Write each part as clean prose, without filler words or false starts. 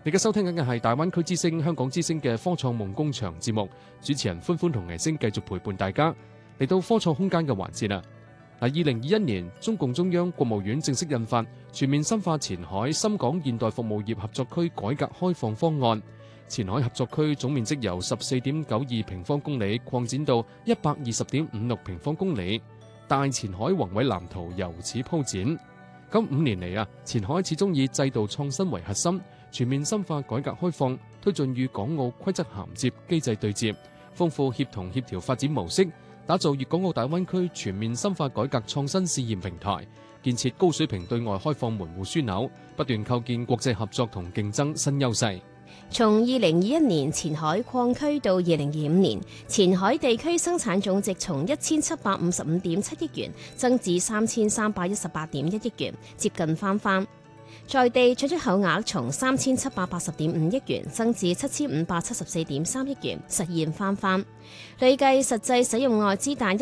你嘅收聽緊嘅係大灣區之聲、香港之聲嘅科創夢工場節目，主持人歡歡同倪星繼續陪伴大家嚟到科創空間嘅環節啦。2021年，中共中央國務院正式印發全面深化前海深港現代服務業合作區改革開放方案。前海合作區總面積由 14.92 平方公里擴展到 120.56 平方公里，大前海宏偉藍圖由此鋪展。咁5年嚟前海始終以制度創新為核心，全面深化改革開放，推進與港澳規則銜接、機制對接，豐富協同協調發展模式，打造粵港澳大灣區全面深化改革創新試驗平台，建設高水平對外開放門戶樞紐，不斷構建國際合作同競爭新優勢。 從2021年前海擴區到2025年，前海地區生產總值從1755.7億元增至3318.1億元，接近翻番。在地進出口額從3780.5億元增至7574.3億元，實現翻番。累計實際使用外資達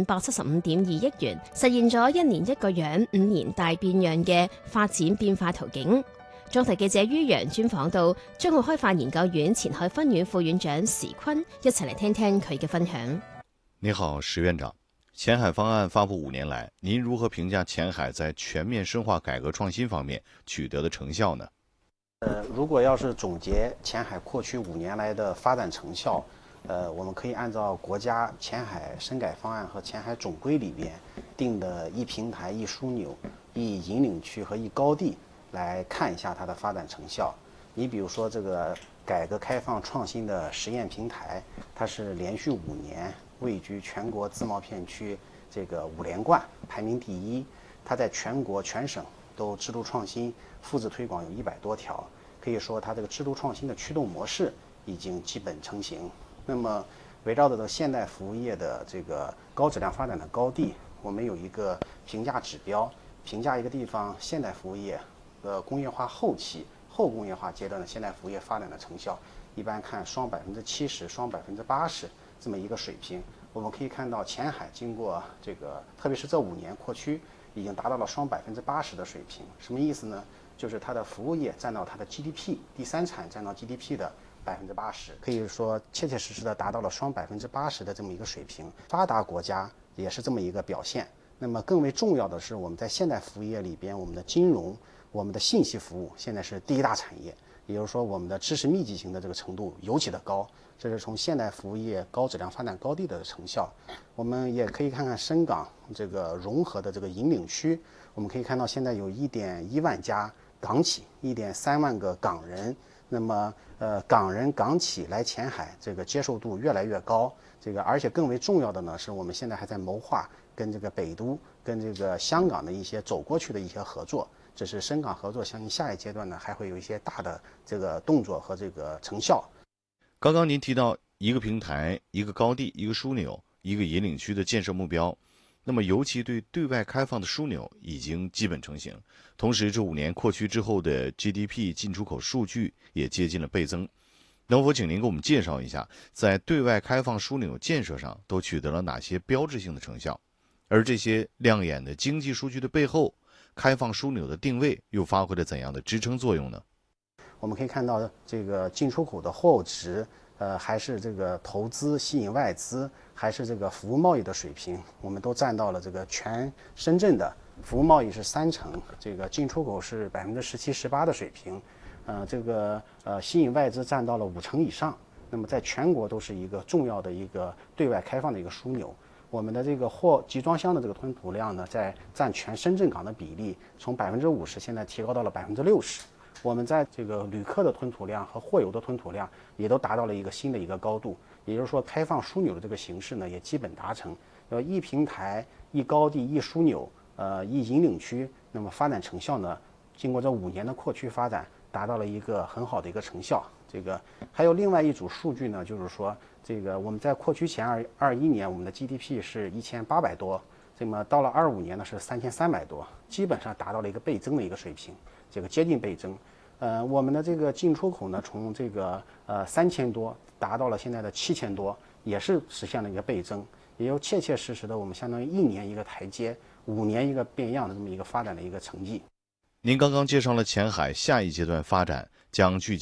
1575.2億元，實現咗1年1個樣、5年大變樣嘅發展變化途徑。綜合記者于洋專訪到中澳開發研究院前海分院副院長時坤，一齊嚟聽聽佢嘅分享。 你好，石院長。前海方案發布5年來，您如何評價前海在全面深化改革創新方面取得的成效呢？ 如果要是總結前海擴區5年來的發展成效，我們可以按照國家前海深改方案和前海總規裏邊定的一平台、一樞紐、一引領區和一高地來看一下它的發展成效。你比如說這個改革開放創新的實驗平台，它是連續5年位居全國自貿片區這個5連冠，排名第1。它在全國全省都制度創新複製推廣有100多條，可以說它這個制度創新的驅動模式已經基本成型。那麼圍繞着這個現代服務業的這個高質量發展的高地，我們有一個評價指標，評價一個地方現代服務業工業化後期、後工業化階段的現代服務業發展的成效，一般看雙70%、雙80%這麼一個水平。我們可以看到前海經過這個，特別是這5年擴區，已經達到了雙80%的水平。什麼意思呢？就是它的服務業佔到它的 GDP， 第三產佔到 GDP 的80%，可以說切切實實的達到了雙80%的這麼一個水平。發達國家也是這麼一個表現。那麼更為重要的是，我們在現代服務業裏邊，我們的金融、我們的信息服務現在是第1大產業，也就是說我們的知識密集型的這個程度尤其的高，這是從現代服務業高質量發展高地的成效。我們也可以看看深港這個融合的這個引領區，我們可以看到現在有1.1萬家港企，1.3萬個港人，那麼港人港企來前海這個接受度越來越高，這個而且更為重要的呢，是我們現在還在謀劃跟這個北都、跟這個香港的一些走過去的一些合作。這是深港合作，相信下一階段呢，還會有一些大的這個動作和這個成效。 剛剛您提到一個平台、一個高地、一個樞紐、一個引領區的建設目標，那麼尤其對外開放的樞紐已經基本成型。同時，這5年擴區之後的 GDP 進出口數據也接近了倍增。能否請您給我們介紹一下，在對外開放樞紐建設上都取得了哪些標誌性的成效？而這些亮眼的經濟數據的背後，開放樞紐的定位又發揮了怎樣的支撐作用呢？ 我們可以看到，這個進出口的貨物值，還是這個投資吸引外資，還是這個服務貿易的水平，我們都佔到了這個全深圳的服務貿易是3成，這個進出口是17%、18%的水平，這個吸引外資佔到了5成以上。那麼在全國都是一個重要的一個對外開放的一個樞紐。我們的這個集裝箱的這個吞吐量呢，在佔全深圳港的比例從50%現在提高到了60%。我們在這個旅客的吞吐量和貨郵的吞吐量也都達到了一個新的一個高度。也就是說，開放樞紐的這個形式呢，也基本達成。一平台、一高地、一樞紐、一引領區，那麼發展成效呢，經過這5年的擴區發展，達到了一個很好的一個成效。這個還有另外一組數據呢，就是說，這個我們在擴區前21年，我們的 GDP 是1800多，這麼到了25年呢是3300多，基本上達到了一個倍增的一個水平，這個接近倍增。我們的這個進出口呢，從這個3000多達到了現在的7000多，也是實現了一個倍增，也有切切實實的我們相當於1年一個台階，5年一個變樣的這麼一個發展的一個成績。 您剛剛介紹了前海下一階段發展將聚焦